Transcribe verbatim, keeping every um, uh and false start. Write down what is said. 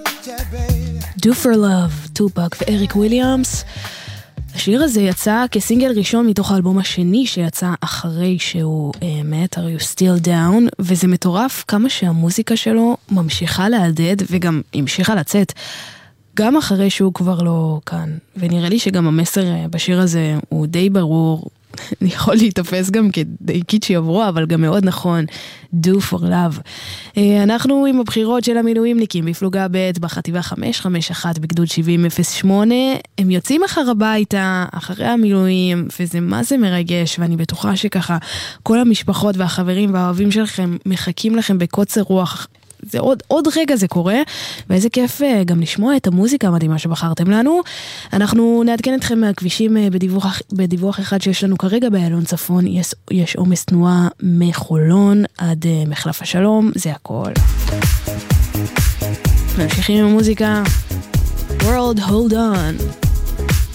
Do for Love, טופק ואריק וויליאמס. השיר הזה יצא כסינגל ראשון מתוך האלבום השני שיצא אחרי שהוא uh, מת, Are You Still Down, וזה מטורף כמה שהמוזיקה שלו ממשיכה להדד וגם המשיכה לצאת גם אחרי שהוא כבר לא כאן. ונראה לי שגם המסר בשיר הזה הוא די ברור, אני יכול להתאפס גם כדי קיצ'י עברו, אבל גם מאוד נכון, Do for Love. אנחנו עם הבחירות של המילואימניקים בפלוגה ב' בחטיבה חמש חמש אחת בגדוד שבעים אפס שמונה, הם יוצאים אחר הביתה, אחרי המילואים, וזה מה זה מרגש, ואני בטוחה שככה כל המשפחות והחברים והאוהבים שלכם מחכים לכם בקוצר רוח, זה עוד, עוד רגע זה קורה, ואיזה כיף גם לשמוע את המוזיקה המדהימה שבחרתם לנו. אנחנו נעדכן אתכם מהכבישים בדיווח, בדיווח אחד שיש לנו כרגע באלון צפון, יש, יש עומס תנועה מחולון עד מחלף השלום, זה הכל. ממשיכים עם המוזיקה, World Hold On.